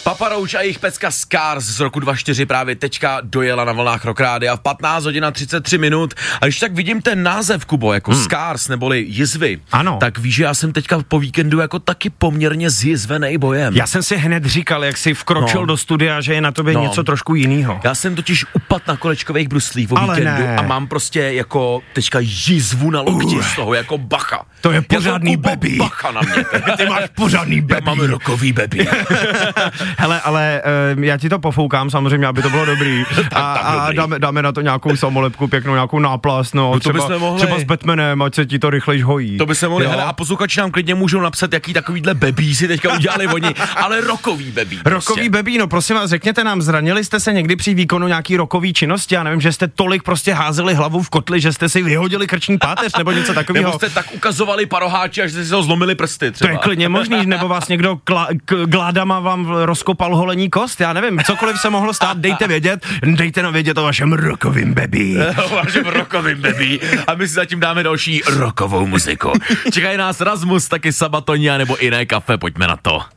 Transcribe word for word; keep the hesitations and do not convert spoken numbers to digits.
Papa Roach a jejich pecka Scars z roku dva tisíce čtyři právě teďka dojela na vlnách Rock Rádia v patnáct hodin a třicet tři minut. A když tak vidím ten název, Kubo, jako hmm. Scars neboli jizvy, ano. tak víš, že já jsem teďka po víkendu jako taky poměrně zjizvenej bojem. Já jsem si hned říkal, jak jsi vkročil no. do studia, že je na tobě no. něco trošku jinýho. Já jsem totiž upad na kolečkových bruslích o Ale víkendu ne. a mám prostě jako teďka jizvu na lokti uh. z toho, jako bacha. To je pořádný jako baby. Bacha na mě. Ty máš pořádný baby. Já mám rokový baby. Hele, ale uh, já ti to pofoukám samozřejmě, aby to bylo dobrý. A, a dáme, dáme na to nějakou samolepku, pěknou nějakou náplast, no, no třeba, třeba s Batmanem, ať se ti to rychlejš hojí. To by se mohli, hele, a posluchači nám klidně můžou napsat, jaký takovýhle bebí si teďka udělali oni, ale rokový bebí. Rokový prostě. Bebí, no prosím vás, řekněte nám, zranili jste se někdy při výkonu nějaký rokový činnosti? Já nevím, že jste tolik prostě házeli hlavu v kotli, že jste si vyhodili krční páteř nebo něco takového. Nebo jste tak ukazovali paroháči, až jste si ho zlomili prsty třeba. To je klidně možný, nebo vás někdo kla, k, gládama vám rozkopal holení kost, já nevím, cokoliv se mohlo stát, dejte vědět, dejte nám vědět o vašem rokovým bebí. O vašem rokovým bebí a my si zatím dáme další rokovou muziku. Čekají nás Rasmus, taky Sabatonia nebo Iné kafe, pojďme na to.